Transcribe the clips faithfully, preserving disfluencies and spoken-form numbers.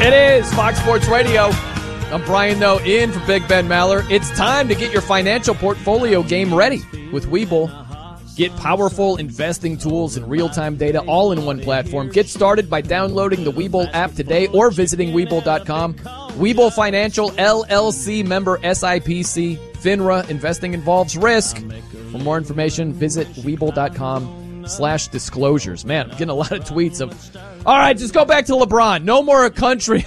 It is Fox Sports Radio. I'm Brian Noe in for Big Ben Maller. It's time to get your financial portfolio game ready with Webull. Get powerful investing tools and real-time data all in one platform. Get started by downloading the Webull app today or visiting Webull dot com. Webull Financial, L L C, member S I P C, FINRA. Investing involves risk. For more information, visit Webull dot com slash disclosures. Man, I'm getting a lot of tweets of, all right, just go back to LeBron. No more country.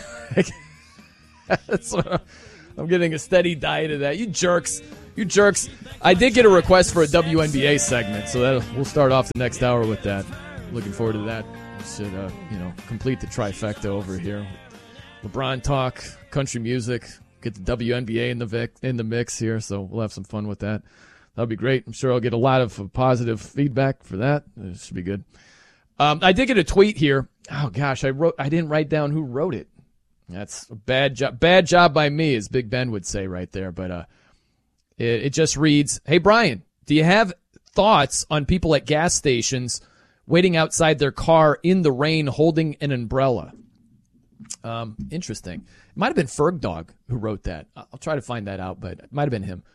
That's, uh, I'm getting a steady diet of that. You jerks. You jerks. I did get a request for a W N B A segment, so that we'll start off the next hour with that. Looking forward to that. We should, uh, you know, complete the trifecta over here. LeBron talk, country music, get the W N B A in the vic, in the mix here, so we'll have some fun with that. That'll be great. I'm sure I'll get a lot of positive feedback for that. It should be good. Um, I did get a tweet here. Oh gosh, I wrote. I didn't write down who wrote it. That's a bad job. Bad job by me, as Big Ben would say right there. But uh, it, it just reads, "Hey Brian, do you have thoughts on people at gas stations waiting outside their car in the rain holding an umbrella?" Um, interesting. It might have been Ferg Dog who wrote that. I'll try to find that out, but it might have been him.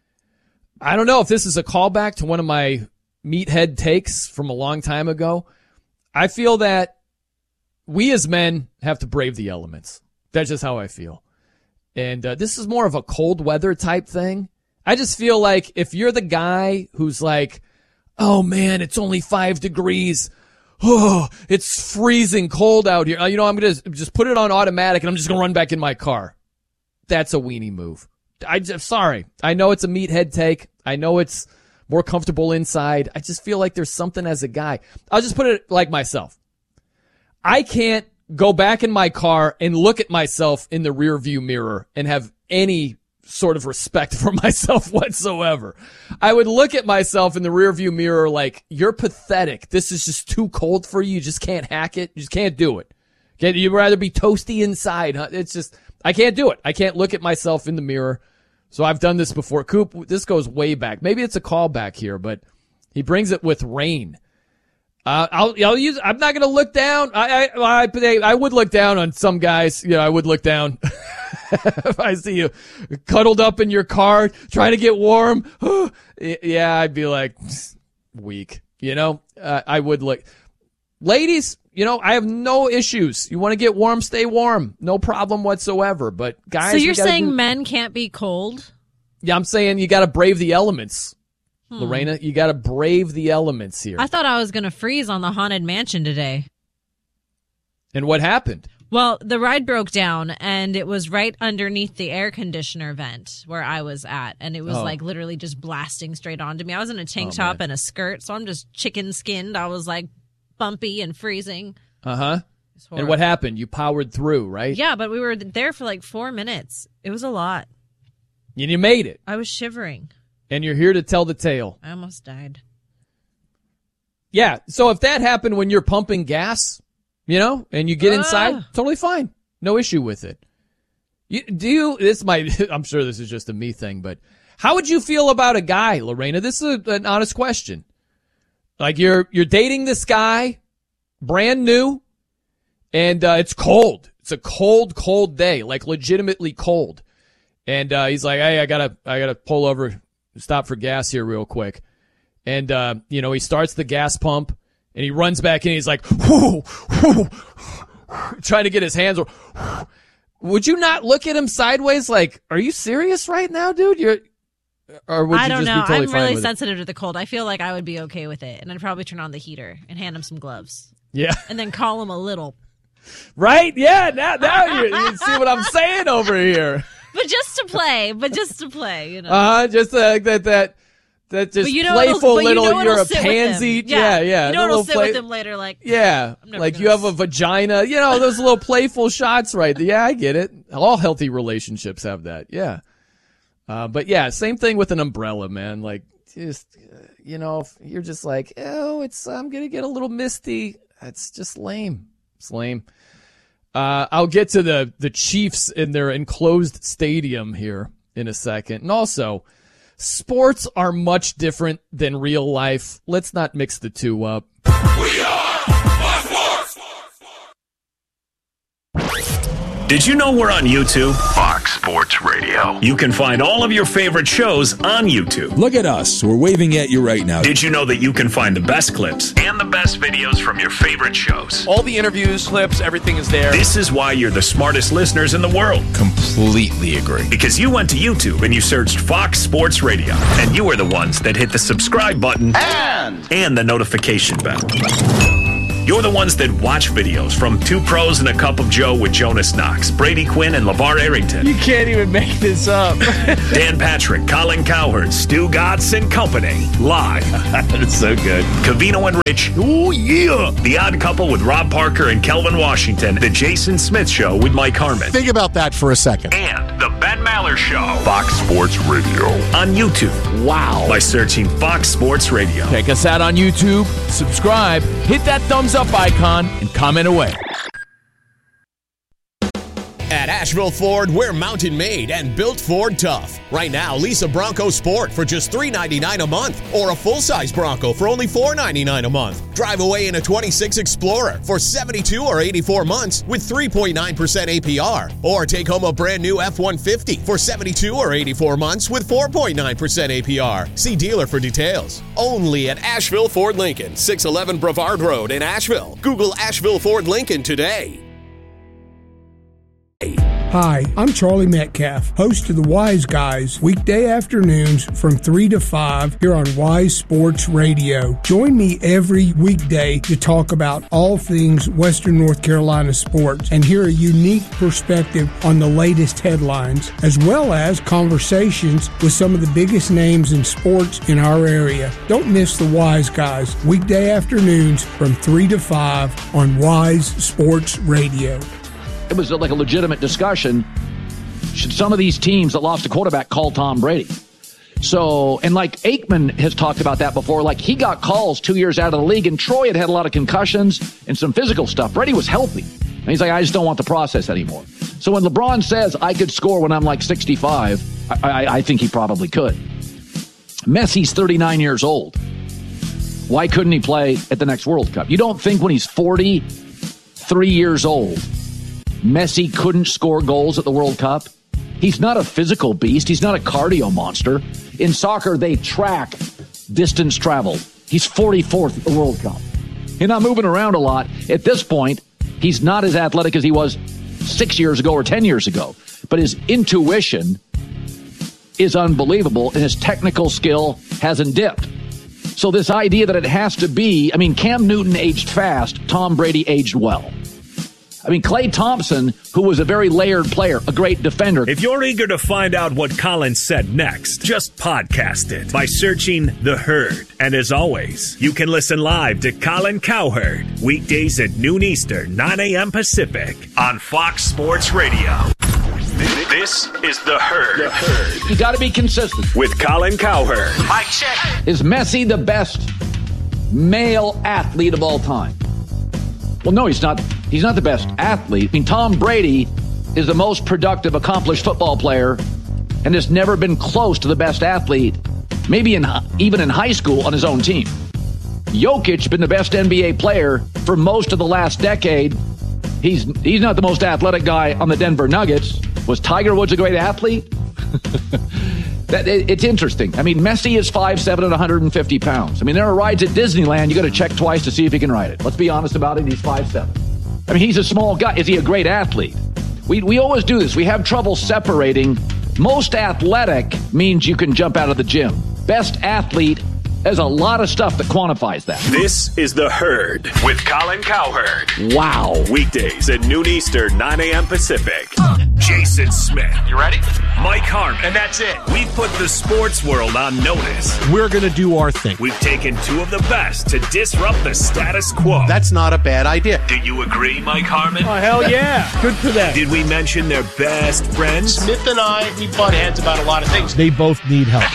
I don't know if this is a callback to one of my meathead takes from a long time ago. I feel that we as men have to brave the elements. That's just how I feel. And uh, this is more of a cold weather type thing. I just feel like if you're the guy who's like, oh man, it's only five degrees. Oh, it's freezing cold out here. You know, I'm going to just put it on automatic and I'm just going to run back in my car. That's a weenie move. I just, sorry. I know it's a meathead take. I know it's more comfortable inside. I just feel like there's something as a guy. I'll just put it like myself. I can't go back in my car and look at myself in the rear view mirror and have any sort of respect for myself whatsoever. I would look at myself in the rear view mirror like, you're pathetic. This is just too cold for you. You just can't hack it. You just can't do it. Okay, you'd rather be toasty inside. Huh? It's just, I can't do it. I can't look at myself in the mirror. So I've done this before. Coop, this goes way back. Maybe it's a callback here, but he brings it with rain. Uh, I'll, I'll use, I'm not going to look down. I, I, I, I would look down on some guys. You know, I would look down if I see you cuddled up in your car trying to get warm. Yeah, I'd be like, weak, you know, uh, I would look. Ladies, you know, I have no issues. You want to get warm, stay warm. No problem whatsoever. But guys, so you're saying do, men can't be cold? Yeah, I'm saying you got to brave the elements. Hmm. Lorena, you got to brave the elements here. I thought I was going to freeze on the Haunted Mansion today. And what happened? Well, the ride broke down, and it was right underneath the air conditioner vent where I was at. And it was oh. like literally just blasting straight onto me. I was in a tank oh, top man. and a skirt, so I'm just chicken skinned. I was like bumpy and freezing. Uh-huh. And what happened? You powered through, right? Yeah, but we were there for like four minutes. It was a lot. And you made it. I was shivering. And you're here to tell the tale. I almost died. Yeah, so if that happened when you're pumping gas, you know, and you get uh. inside, totally fine. No issue with it. You, do you, this might, I'm sure this is just a me thing, but how would you feel about a guy, Lorena? This is a, an honest question. Like you're, you're dating this guy, brand new, and uh, it's cold. It's a cold, cold day, like legitimately cold. And uh, he's like, hey, I gotta, I gotta pull over, stop for gas here real quick. And, uh, you know, he starts the gas pump and he runs back in. He's like, whoo, whoo, trying to get his hands. Would you not look at him sideways like, are you serious right now, dude? You're, or would I you don't just know. be totally I'm fine really with sensitive it? to the cold. I feel like I would be okay with it. And I'd probably turn on the heater and hand him some gloves. Yeah. And then call him a little. Right? Yeah. Now, now you're, you see what I'm saying over here. But just to play, but just to play, you know. Uh-huh, just uh, that, that, that just you know playful you little, know you're a pansy. Yeah, yeah. yeah. You know what'll sit play- with him later, like. Yeah, like you have a vagina. You know, those little playful shots right there. Yeah, I get it. All healthy relationships have that. Yeah. Uh, but yeah, same thing with an umbrella, man. Like, just, uh, you know, if you're just like, oh, it's, I'm going to get a little misty. That's just lame. It's lame. Uh, I'll get to the, the Chiefs in their enclosed stadium here in a second. And also, sports are much different than real life. Let's not mix the two up. We are Fox Sports. Did you know we're on YouTube? Fox Sports Radio. You can find all of your favorite shows on YouTube. Look at us. We're waving at you right now. Did you know that you can find the best clips and the best videos from your favorite shows? All the interviews, clips, everything is there. This is why you're the smartest listeners in the world. Completely agree. Because you went to YouTube and you searched Fox Sports Radio. And you were the ones that hit the subscribe button And, and the notification bell. You're the ones that watch videos from Two Pros and a Cup of Joe with Jonas Knox, Brady Quinn, and LeVar Arrington. You can't even make this up. Dan Patrick, Colin Cowherd, Stu Gatz, and company. Live. That's so good. Covino and Rich. Oh, yeah. The Odd Couple with Rob Parker and Kelvin Washington. The Jason Smith Show with Mike Harmon. Think about that for a second. And The Ben Maller Show. Fox Sports Radio. On YouTube. Wow. By searching Fox Sports Radio. Check us out on YouTube, subscribe, hit that thumbs up icon, and comment away. At Asheville Ford, we're mountain made and built Ford tough. Right now, lease a Bronco Sport for just three hundred ninety-nine dollars a month or a full-size Bronco for only four hundred ninety-nine dollars a month. Drive away in a twenty-six Explorer for seventy-two or eighty-four months with three point nine percent A P R. Or take home a brand new F one fifty for seventy-two or eighty-four months with four point nine percent A P R. See dealer for details. Only at Asheville Ford Lincoln, six eleven Brevard Road in Asheville. Google Asheville Ford Lincoln today. Hi, I'm Charlie Metcalf, host of the Wise Guys, weekday afternoons from three to five here on Wise Sports Radio. Join me every weekday to talk about all things Western North Carolina sports and hear a unique perspective on the latest headlines, as well as conversations with some of the biggest names in sports in our area. Don't miss the Wise Guys, weekday afternoons from three to five on Wise Sports Radio. It was like a legitimate discussion. Should some of these teams that lost a quarterback call Tom Brady? So, and like Aikman has talked about that before, like he got calls two years out of the league and Troy had had a lot of concussions and some physical stuff. Brady was healthy. And he's like, I just don't want the process anymore. So when LeBron says I could score when I'm like sixty-five, I, I, I think he probably could. Messi's thirty-nine years old. Why couldn't he play at the next World Cup? You don't think when he's forty-three years old, Messi couldn't score goals at the World Cup? He's not a physical beast. He's not a cardio monster. In soccer, they track distance traveled. He's forty-fourth at the World Cup. He's not moving around a lot. At this point, he's not as athletic as he was six years ago or ten years ago. But his intuition is unbelievable, and his technical skill hasn't dipped. So this idea that it has to be, I mean, Cam Newton aged fast, Tom Brady aged well. I mean, Klay Thompson, who was a very layered player, a great defender. If you're eager to find out what Colin said next, just podcast it by searching The Herd. And as always, you can listen live to Colin Cowherd, weekdays at noon Eastern, nine a.m. Pacific, on Fox Sports Radio. This is The Herd. The Herd. You got to be consistent. With Colin Cowherd. Mike check. Is Messi the best male athlete of all time? Well, no, he's not. He's not the best athlete. I mean, Tom Brady is the most productive, accomplished football player and has never been close to the best athlete, maybe in even in high school on his own team. Jokic has been the best N B A player for most of the last decade. He's he's not the most athletic guy on the Denver Nuggets. Was Tiger Woods a great athlete? that it, It's interesting. I mean, Messi is five seven and one hundred fifty pounds. I mean, there are rides at Disneyland you got to check twice to see if he can ride it. Let's be honest about it. He's five seven. I mean, he's a small guy. Is he a great athlete? We we always do this. We have trouble separating. Most athletic means you can jump out of the gym. Best athlete, there's a lot of stuff that quantifies that. This is The Herd with Colin Cowherd. Wow. Weekdays at noon Eastern, nine a.m. Pacific. Jason Smith. You ready? Mike Harmon. And that's it. We've put the sports world on notice. We're going to do our thing. We've taken two of the best to disrupt the status quo. That's not a bad idea. Do you agree, Mike Harmon? Oh, hell yeah. Good for them. Did we mention their best friends? Smith and I, we butt heads about a lot of things. They both need help.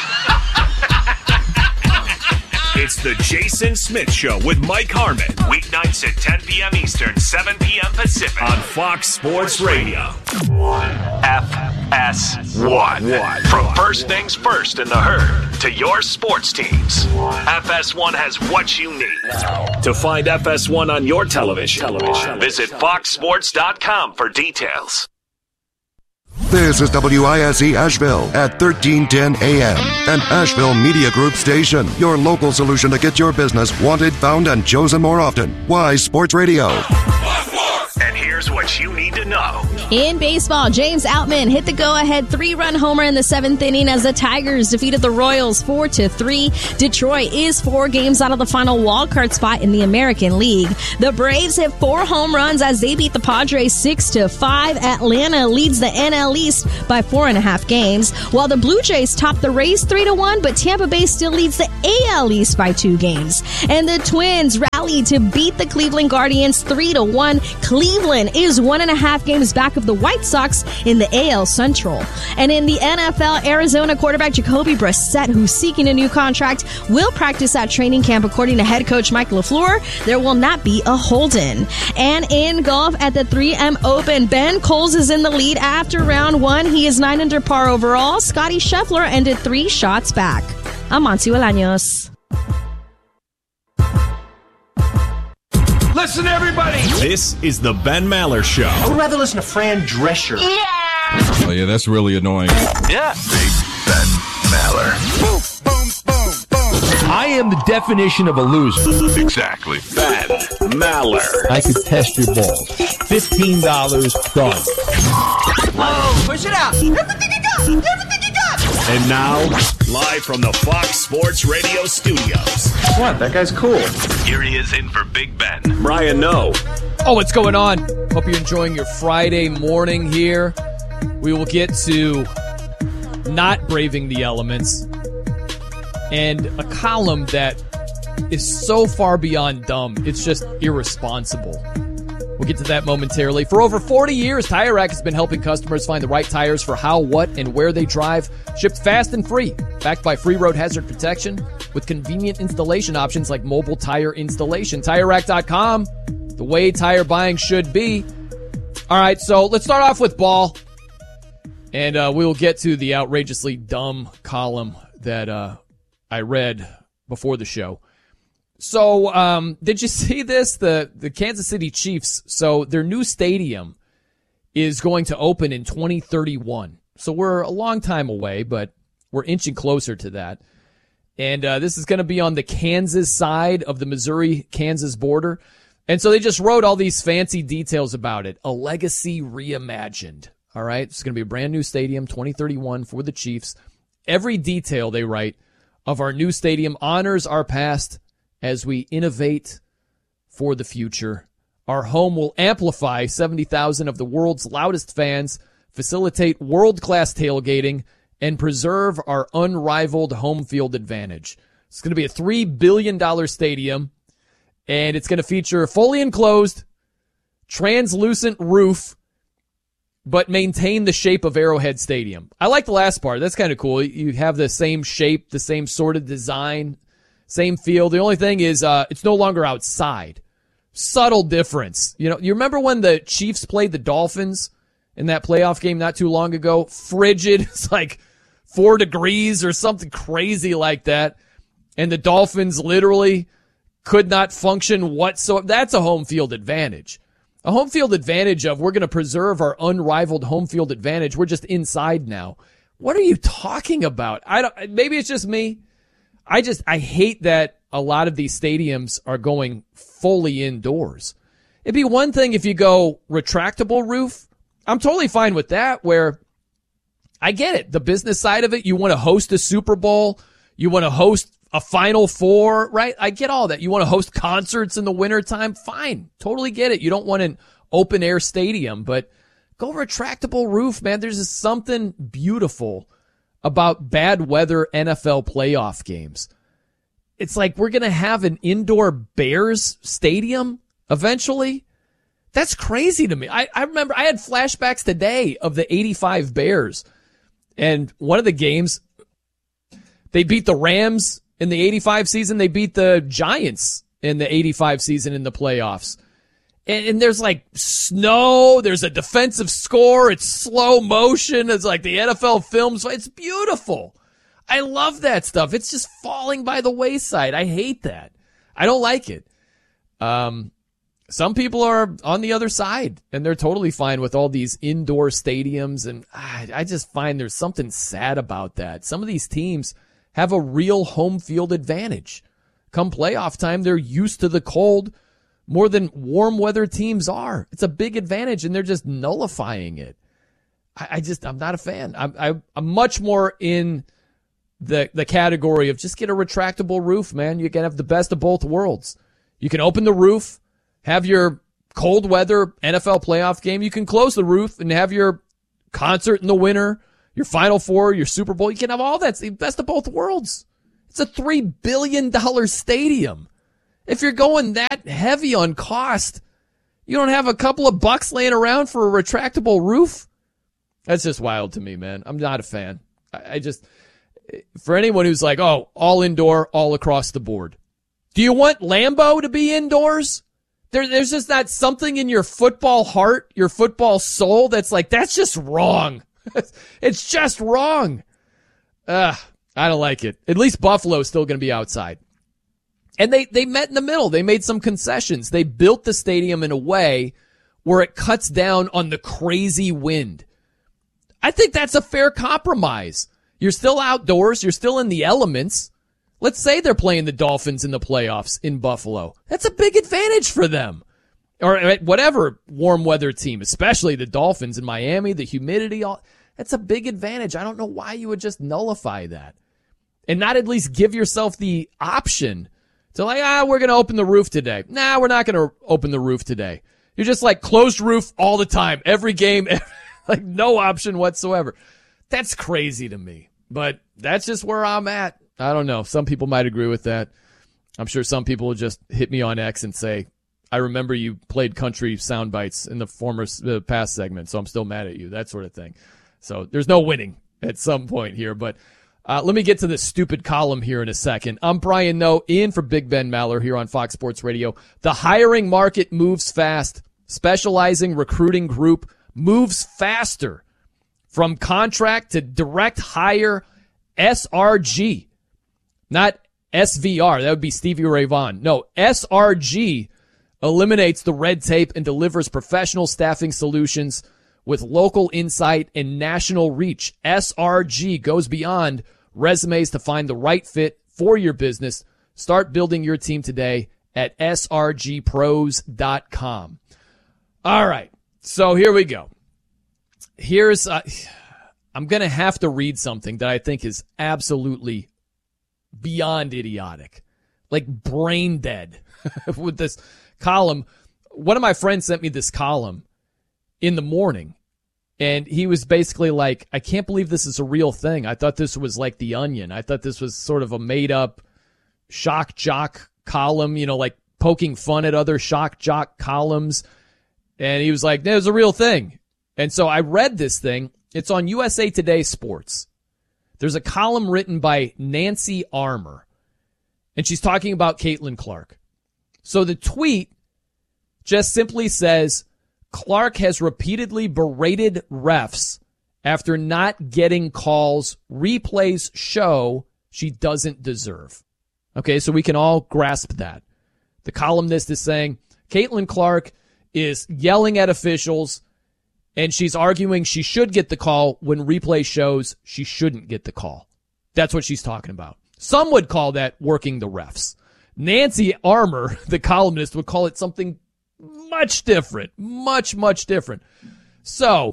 It's the Jason Smith Show with Mike Harmon. Weeknights at ten p.m. Eastern, seven p.m. Pacific. On Fox Sports Radio. F S one. From first things first in The Herd to your sports teams, F S one has what you need. To find F S one on your television, television. Visit fox sports dot com for details. This is W I S E Asheville at thirteen ten A M, an Asheville Media Group station. Your local solution to get your business wanted, found, and chosen more often. Wise Sports Radio. And here's what you need to know. In baseball, James Outman hit the go-ahead three-run homer in the seventh inning as the Tigers defeated the Royals four to three. Detroit is four games out of the final wildcard spot in the American League. The Braves hit four home runs as they beat the Padres six to five. Atlanta leads the N L East by four and a half games, while the Blue Jays top the Rays three to one, but Tampa Bay still leads the A L East by two games. And the Twins rallied to beat the Cleveland Guardians three to one. Cleveland is one and a half games back of the White Sox in the A L Central. And in the N F L, Arizona quarterback Jacoby Brissett, who's seeking a new contract, will practice at training camp. According to head coach Mike LaFleur, there will not be a hold-in. And in golf at the three M Open, Ben Coles is in the lead after round one. He is nine under par overall. Scotty Scheffler ended three shots back. I'm Monty Olaños. Listen, everybody. This is the Ben Maller Show. I would rather listen to Fran Drescher. Yeah. Oh, yeah, that's really annoying. Yeah. Big Ben Maller. Boom, boom, boom, boom. I am the definition of a loser. Exactly. Ben Maller. I could test your balls. fifteen dollars done. Whoa, push it out. Everything you got. Everything you got. And now, live from the Fox Sports Radio studios. What? That guy's cool. Here he is in for Big Ben. Brian Noe. Oh, what's going on? Hope you're enjoying your Friday morning here. We will get to not braving the elements and a column that is so far beyond dumb. It's just irresponsible. We'll get to that momentarily. For over forty years, Tire Rack has been helping customers find the right tires for how, what, and where they drive. Shipped fast and free. Backed by free road hazard protection with convenient installation options like mobile tire installation. Tire Rack dot com, the way tire buying should be. All right, so let's start off with ball. And uh, we will get to the outrageously dumb column that uh, I read before the show. So, um, did you see this? The, the Kansas City Chiefs, so their new stadium is going to open in twenty thirty-one. So we're a long time away, but we're inching closer to that. And, uh, this is going to be on the Kansas side of the Missouri-Kansas border. And so they just wrote all these fancy details about it. A legacy reimagined. All right. It's going to be a brand new stadium, twenty thirty-one for the Chiefs. Every detail they write of our new stadium honors our past as we innovate for the future. Our home will amplify seventy thousand of the world's loudest fans, facilitate world-class tailgating, and preserve our unrivaled home field advantage. It's going to be a three billion dollars stadium, and it's going to feature a fully enclosed, translucent roof, but maintain the shape of Arrowhead Stadium. I like the last part. That's kind of cool. You have the same shape, the same sort of design, same feel. The only thing is uh, it's no longer outside. Subtle difference. You know, you remember when the Chiefs played the Dolphins in that playoff game not too long ago? Frigid. It's like four degrees or something crazy like that. And the Dolphins literally could not function whatsoever. That's a home field advantage. A home field advantage of we're going to preserve our unrivaled home field advantage. We're just inside now. What are you talking about? I don't, maybe it's just me. I just, I hate that a lot of these stadiums are going fully indoors. It'd be one thing if you go retractable roof. I'm totally fine with that, where I get it. The business side of it, you want to host a Super Bowl. You want to host a Final Four, right? I get all that. You want to host concerts in the wintertime? Fine. Totally get it. You don't want an open air stadium, but go retractable roof, man. There's just something beautiful about bad weather N F L playoff games. It's like we're going to have an indoor Bears stadium eventually. That's crazy to me. I, I remember I had flashbacks today of the eighty-five Bears. And one of the games, they beat the Rams in the eighty-five season. They beat the Giants in the eighty-five season in the playoffs. And, and there's like snow. There's a defensive score. It's slow motion. It's like the N F L films. It's beautiful. I love that stuff. It's just falling by the wayside. I hate that. I don't like it. Um, some people are on the other side, and they're totally fine with all these indoor stadiums. And I, I just find there's something sad about that. Some of these teams have a real home field advantage. Come playoff time, they're used to the cold more than warm weather teams are. It's a big advantage, and they're just nullifying it. I, I just, I'm not a fan. I'm, I, I'm much more in the the category of just get a retractable roof, man. You can have the best of both worlds. You can open the roof, have your cold weather N F L playoff game. You can close the roof and have your concert in the winter, your Final Four, your Super Bowl. You can have all that. It's the best of both worlds. It's a three billion dollars stadium. If you're going that heavy on cost, you don't have a couple of bucks laying around for a retractable roof? That's just wild to me, man. I'm not a fan. I, I just, for anyone who's like, oh, all indoor, all across the board. Do you want Lambeau to be indoors? There, there's just not something in your football heart, your football soul that's like, that's just wrong. It's just wrong. Ugh, I don't like it. At least Buffalo's still going to be outside. And they, they met in the middle. They made some concessions. They built the stadium in a way where it cuts down on the crazy wind. I think that's a fair compromise. You're still outdoors. You're still in the elements. Let's say they're playing the Dolphins in the playoffs in Buffalo. That's a big advantage for them. Or whatever warm weather team, especially the Dolphins in Miami, the humidity, all that's a big advantage. I don't know why you would just nullify that and not at least give yourself the option to like, ah, we're going to open the roof today. Nah, we're not going to open the roof today. You're just like closed roof all the time, every game, like no option whatsoever. That's crazy to me, but that's just where I'm at. I don't know. Some people might agree with that. I'm sure some people will just hit me on X and say, I remember you played country sound bites in the former uh, past segment, so I'm still mad at you, that sort of thing. So there's no winning at some point here, but uh, let me get to this stupid column here in a second. I'm Brian Noe, in for Big Ben Maller here on Fox Sports Radio. The hiring market moves fast. Specializing recruiting group moves faster. From contract to direct hire, S R G. Not S V R. That would be Stevie Ray Vaughan. No, S R G eliminates the red tape and delivers professional staffing solutions with local insight and national reach. S R G goes beyond resumes to find the right fit for your business. Start building your team today at S R G pros dot com. All right, so here we go. Here's, uh, I'm going to have to read something that I think is absolutely beyond idiotic, like brain dead with this column. One of my friends sent me this column in the morning, and he was basically like, I can't believe this is a real thing. I thought this was like The Onion. I thought this was sort of a made-up shock jock column, you know, like poking fun at other shock jock columns. And he was like, no, it's a real thing. And so I read this thing. It's on U S A Today Sports. There's a column written by Nancy Armour, and she's talking about Caitlin Clark. So the tweet just simply says, Clark has repeatedly berated refs after not getting calls replays show she doesn't deserve. Okay, so we can all grasp that. The columnist is saying Caitlin Clark is yelling at officials, and she's arguing she should get the call when replay shows she shouldn't get the call. That's what she's talking about. Some would call that working the refs. Nancy Armour, the columnist, would call it something much different. Much, much different. So,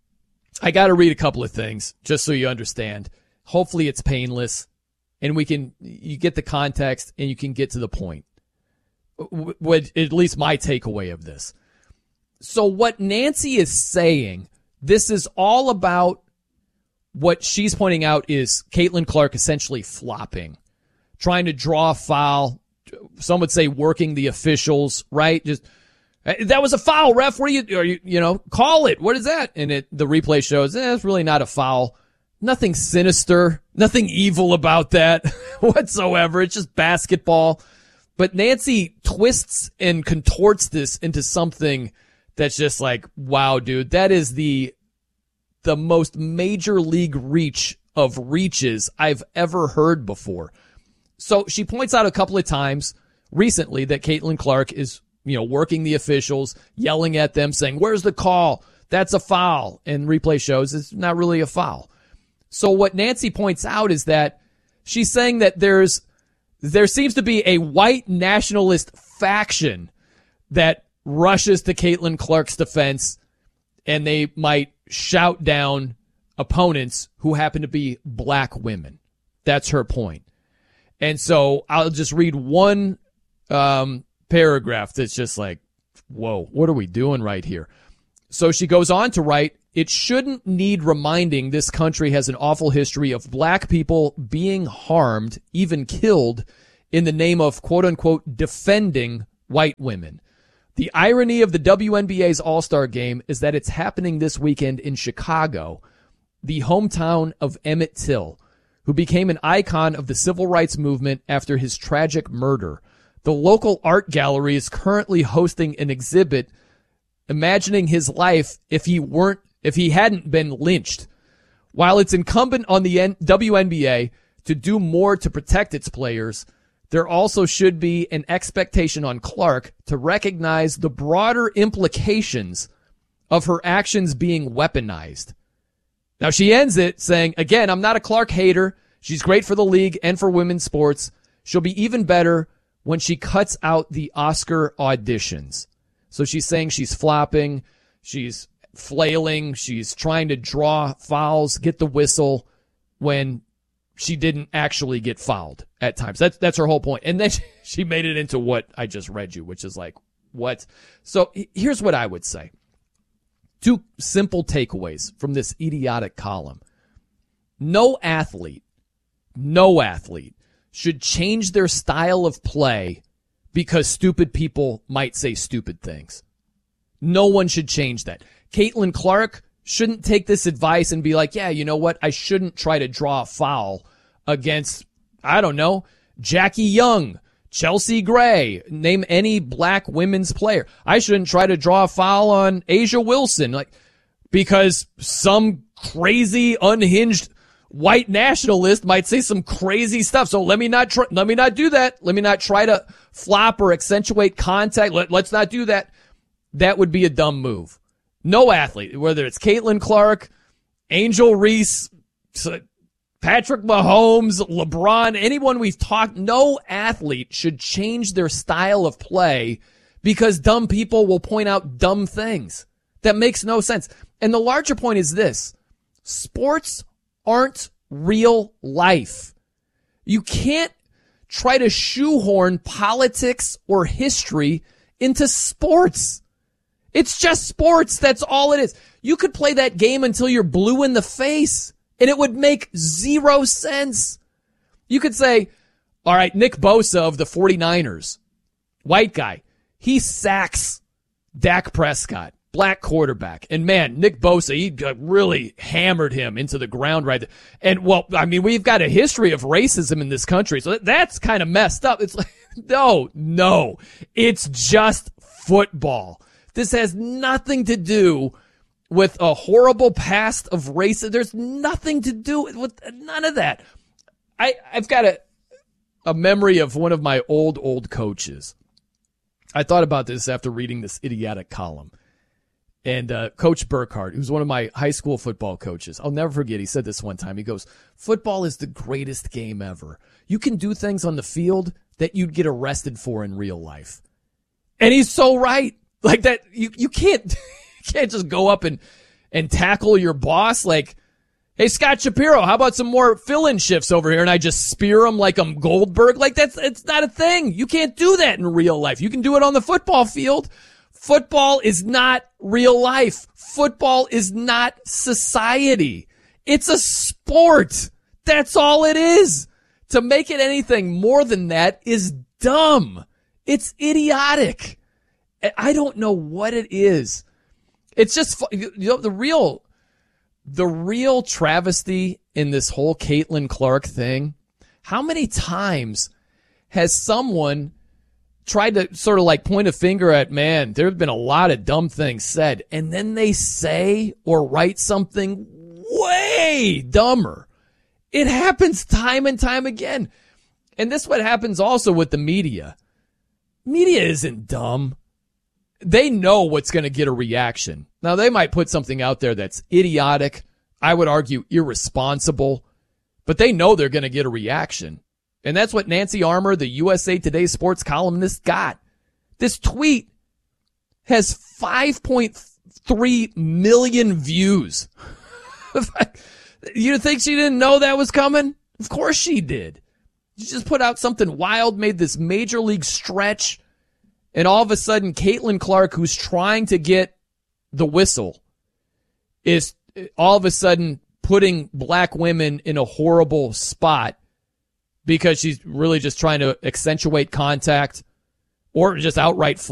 I got to read a couple of things just so you understand. Hopefully it's painless, and we can, you get the context, and you can get to the point. What, at least my takeaway of this. So what Nancy is saying, this is all about what she's pointing out is Caitlin Clark essentially flopping, trying to draw a foul. Some would say working the officials, right? Just, that was a foul, ref. What are you, are you, you know, call it. What is that? And it, the replay shows, eh, it's really not a foul. Nothing sinister, nothing evil about that whatsoever. It's just basketball. But Nancy twists and contorts this into something that's just like, wow, dude, that is the the most major league reach of reaches I've ever heard before. So she points out a couple of times recently that Caitlin Clark is you know, working the officials, yelling at them, saying, where's the call? That's a foul. And replay shows it's not really a foul. So what Nancy points out is that she's saying that there's there seems to be a white nationalist faction that rushes to Caitlin Clark's defense, and they might shout down opponents who happen to be black women. That's her point. And so I'll just read one um, paragraph that's just like, whoa, what are we doing right here? So she goes on to write, it shouldn't need reminding this country has an awful history of black people being harmed, even killed, in the name of quote-unquote defending white women. The irony of the W N B A's All-Star Game is that it's happening this weekend in Chicago, the hometown of Emmett Till, who became an icon of the civil rights movement after his tragic murder. The local art gallery is currently hosting an exhibit imagining his life if he weren't, if he hadn't been lynched. While it's incumbent on the N- W N B A to do more to protect its players, there also should be an expectation on Clark to recognize the broader implications of her actions being weaponized. Now, she ends it saying, again, I'm not a Clark hater. She's great for the league and for women's sports. She'll be even better when she cuts out the Oscar auditions. So she's saying she's flopping, she's flailing, she's trying to draw fouls, get the whistle when she didn't actually get fouled at times. That's that's her whole point. And then she made it into what I just read you, which is like, what? So here's what I would say. Two simple takeaways from this idiotic column. No athlete, no athlete should change their style of play because stupid people might say stupid things. No one should change that. Caitlin Clark shouldn't take this advice and be like, yeah, you know what? I shouldn't try to draw a foul against, I don't know, Jackie Young, Chelsea Gray, name any black women's player. I shouldn't try to draw a foul on Asia Wilson, like, because some crazy, unhinged white nationalist might say some crazy stuff. So let me not try, let me not do that. Let me not try to flop or accentuate contact. Let, let's not do that. That would be a dumb move. No athlete, whether it's Caitlin Clark, Angel Reese, Patrick Mahomes, LeBron, anyone we've talked, no athlete should change their style of play because dumb people will point out dumb things. That makes no sense. And the larger point is this. Sports aren't real life. You can't try to shoehorn politics or history into sports. It's just sports. That's all it is. You could play that game until you're blue in the face, and it would make zero sense. You could say, all right, Nick Bosa of the 49ers, white guy, he sacks Dak Prescott, black quarterback. And man, Nick Bosa, he really hammered him into the ground right there. And well, I mean, we've got a history of racism in this country, so that's kind of messed up. It's like, no, no, it's just football. This has nothing to do with a horrible past of racism. There's nothing to do with none of that. I, I've got a, a memory of one of my old, old coaches. I thought about this after reading this idiotic column. And uh, Coach Burkhardt, who's one of my high school football coaches, I'll never forget, he said this one time. He goes, football is the greatest game ever. You can do things on the field that you'd get arrested for in real life. And he's so right. Like that, you, you can't, you can't just go up and, and tackle your boss like, hey, Scott Shapiro, how about some more fill-in shifts over here? And I just spear him like I'm Goldberg. Like that's, it's not a thing. You can't do that in real life. You can do it on the football field. Football is not real life. Football is not society. It's a sport. That's all it is. To make it anything more than that is dumb. It's idiotic. I don't know what it is. It's just, you know, the real, the real travesty in this whole Caitlin Clark thing. How many times has someone tried to sort of like point a finger at, man, there's been a lot of dumb things said, and then they say or write something way dumber. It happens time and time again. And this is what happens also with the media. Media isn't dumb. they know what's going to get a reaction. Now, they might put something out there that's idiotic, I would argue irresponsible, but they know they're going to get a reaction. And that's what Nancy Armour, the U S A Today sports columnist, got. This tweet has five point three million views. You think she didn't know that was coming? Of course she did. She just put out something wild, made this major league stretch, and all of a sudden, Caitlin Clark, who's trying to get the whistle, is all of a sudden putting black women in a horrible spot because she's really just trying to accentuate contact or just outright